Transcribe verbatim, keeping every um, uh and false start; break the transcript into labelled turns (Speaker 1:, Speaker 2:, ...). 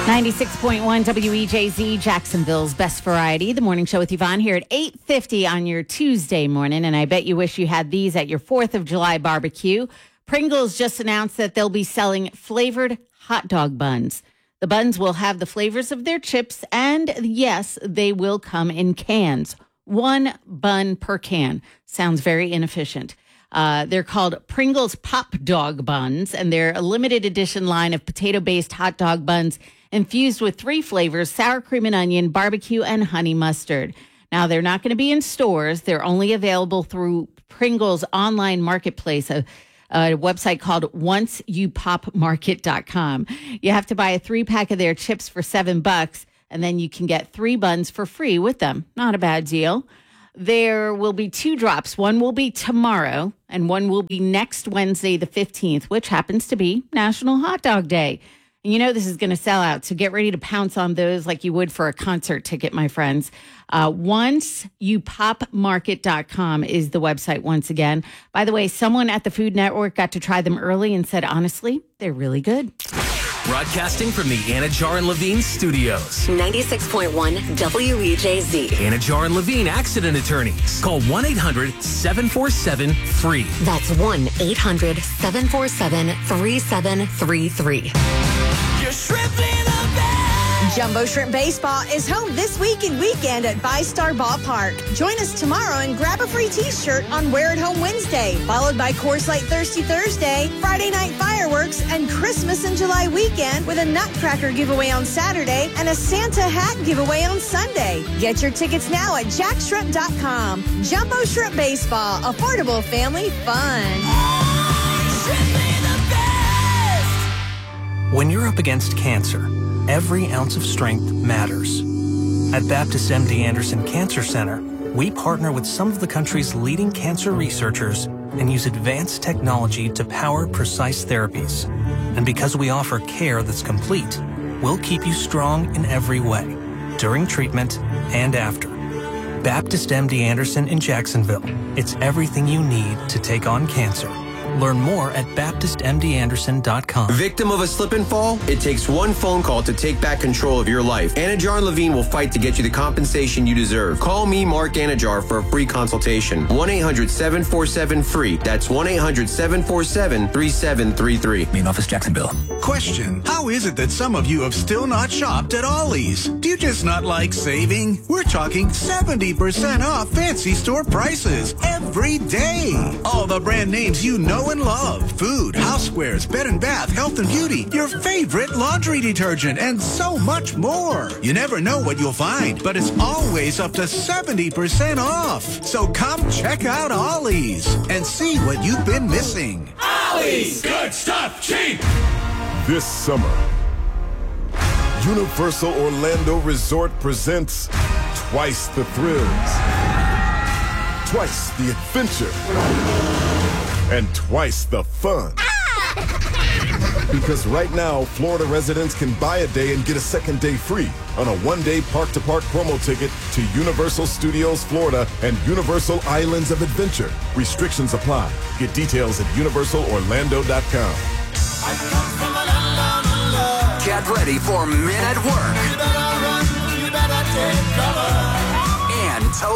Speaker 1: ninety-six point one W E J Z, Jacksonville's best variety. The morning show with Yvonne here at eight fifty on your Tuesday morning. And I bet you wish you had these at your fourth of July barbecue. Pringles just announced that they'll be selling flavored hot dog buns. The buns will have the flavors of their chips, and yes, they will come in cans. One bun per can. Sounds very inefficient. Uh, they're called Pringles Pop Dog Buns, and they're a limited edition line of potato-based hot dog buns infused with three flavors: sour cream and onion, barbecue, and honey mustard. Now, they're not going to be in stores. They're only available through Pringles online marketplace, a, a website called once you pop market dot com. You have to buy a three-pack of their chips for seven bucks, and then you can get three buns for free with them. Not a bad deal. There will be two drops. One will be tomorrow, and one will be next Wednesday, the fifteenth, which happens to be National Hot Dog Day. And you know this is going to sell out, so get ready to pounce on those like you would for a concert ticket, my friends. Uh, once you pop market dot com is the website once again. By the way, someone at the Food Network got to try them early and said, honestly, they're really good.
Speaker 2: Broadcasting from the Anajar and Levine studios.
Speaker 3: ninety-six point one W E J Z.
Speaker 2: Anajar and Levine Accident Attorneys. Call one eight hundred seven four seven free.
Speaker 3: That's one eight hundred seven four seven three seven three three.
Speaker 4: You're shrimp in the bag.
Speaker 5: Jumbo Shrimp Baseball is home this week and weekend at VyStar Ballpark. Join us tomorrow and grab a free t-shirt on Wear It Home Wednesday, followed by Coors Light Thirsty Thursday, Friday Night Fireworks, and Christmas in July weekend with a Nutcracker giveaway on Saturday and a Santa hat giveaway on Sunday. Get your tickets now at jack shrimp dot com. Jumbo Shrimp Baseball, affordable family fun.
Speaker 4: Oh, shrimp in the best.
Speaker 6: When you're up against cancer, every ounce of strength matters. At Baptist M D Anderson Cancer Center, we partner with some of the country's leading cancer researchers and use advanced technology to power precise therapies. And because we offer care that's complete, we'll keep you strong in every way, during treatment and after. Baptist M D Anderson in Jacksonville. It's everything you need to take on cancer. Learn more at baptist m d anderson dot com.
Speaker 7: Victim of a slip and fall? It takes one phone call to take back control of your life. Anajar and Levine will fight to get you the compensation you deserve. Call me, Mark Anajar, for a free consultation. one eight hundred seven four seven free. That's one eight hundred seven four seven three seven three three.
Speaker 2: Main office, Jacksonville.
Speaker 8: Question: how is it that some of you have still not shopped at Ollie's? Do you just not like saving? We're talking seventy percent off fancy store prices every day. All the brand names you know and love. Food, housewares, bed and bath, health and beauty, your favorite laundry detergent, and so much more. You never know what you'll find, but it's always up to seventy percent off. So come check out Ollie's and see what you've been missing.
Speaker 4: Ollie's, good stuff, cheap.
Speaker 9: This summer, Universal Orlando Resort presents twice the thrills, twice the adventure, and twice the fun. Because right now, Florida residents can buy a day and get a second day free on a one-day park-to-park promo ticket to Universal Studios Florida and Universal Islands of Adventure. Restrictions apply. Get details at universal orlando dot com.
Speaker 2: Get ready for Men at Work.
Speaker 4: You better run, you better take cover.